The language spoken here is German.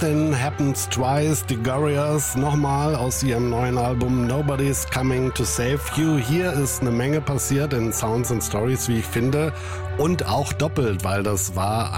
Nothing Happens Twice, die Gorillaz, nochmal aus ihrem neuen Album Nobody's Coming to Save You. Hier ist eine Menge passiert in Sounds and Stories, wie ich finde, und auch doppelt, weil das war